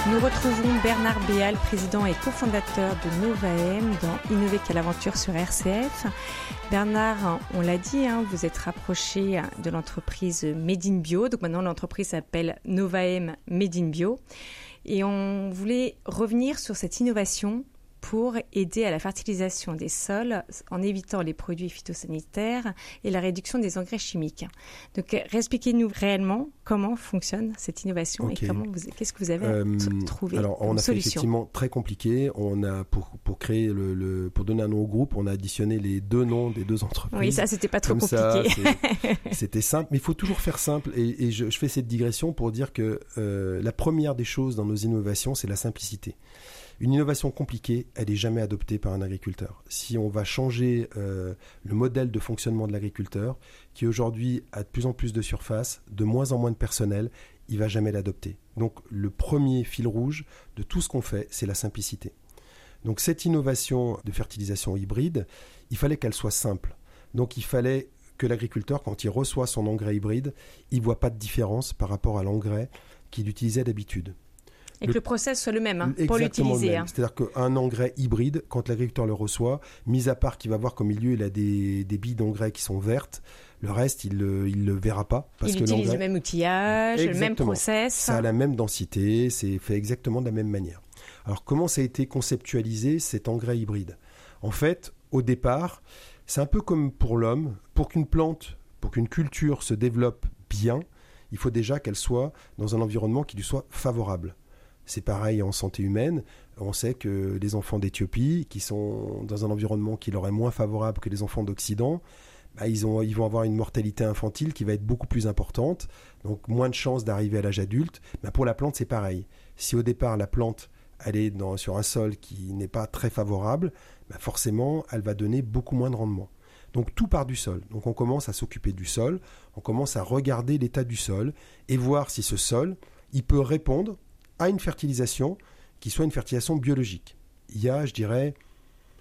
Nous retrouvons Bernard Béal, président et cofondateur de Novaem dans Innover quelle aventure sur RCF. Bernard, on l'a dit, vous êtes rapproché de l'entreprise Made in Bio. Donc maintenant, l'entreprise s'appelle Novaem Made in Bio. Et on voulait revenir sur cette innovation pour aider à la fertilisation des sols en évitant les produits phytosanitaires et la réduction des engrais chimiques. Donc, expliquez-nous réellement comment fonctionne cette innovation et qu'est-ce que vous avez trouvé alors, on a solution. fait effectivement très compliqué. On a pour créer pour donner un nom au groupe, on a additionné les deux noms des deux entreprises. Oui, ça c'était pas trop Comme compliqué. C'était simple, mais il faut toujours faire simple. Et je fais cette digression pour dire que la première des choses dans nos innovations, c'est la simplicité. Une innovation compliquée, elle n'est jamais adoptée par un agriculteur. Si on va changer le modèle de fonctionnement de l'agriculteur, qui aujourd'hui a de plus en plus de surface, de moins en moins de personnel, il ne va jamais l'adopter. Donc le premier fil rouge de tout ce qu'on fait, c'est la simplicité. Donc cette innovation de fertilisation hybride, il fallait qu'elle soit simple. Donc il fallait que l'agriculteur, quand il reçoit son engrais hybride, il ne voit pas de différence par rapport à l'engrais qu'il utilisait d'habitude. Et que le process soit le même pour l'utiliser. Le même. C'est-à-dire qu'un engrais hybride, quand l'agriculteur le reçoit, mis à part qu'il va voir qu'au milieu, il a des billes d'engrais qui sont vertes, le reste, il le verra pas. Parce il utilise le même outillage, le même process. Ça a la même densité, c'est fait exactement de la même manière. Alors, comment ça a été conceptualisé, cet engrais hybride ? En fait, au départ, c'est un peu comme pour l'homme. Pour qu'une plante, pour qu'une culture se développe bien, il faut déjà qu'elle soit dans un environnement qui lui soit favorable. C'est pareil en santé humaine. On sait que les enfants d'Éthiopie, qui sont dans un environnement qui leur est moins favorable que les enfants d'Occident, ils vont avoir une mortalité infantile qui va être beaucoup plus importante, donc moins de chances d'arriver à l'âge adulte. Pour la plante, c'est pareil. Si au départ, la plante elle est sur un sol qui n'est pas très favorable, forcément, elle va donner beaucoup moins de rendement. Donc tout part du sol. Donc on commence à s'occuper du sol, on commence à regarder l'état du sol et voir si ce sol, il peut répondre à une fertilisation qui soit une fertilisation biologique. Il y a, je dirais,